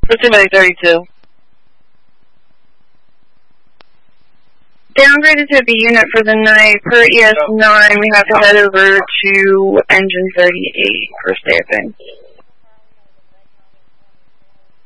Pacific 32. Downgraded to B unit for the night. Per ES9, we have to head over to engine 38 for staffing.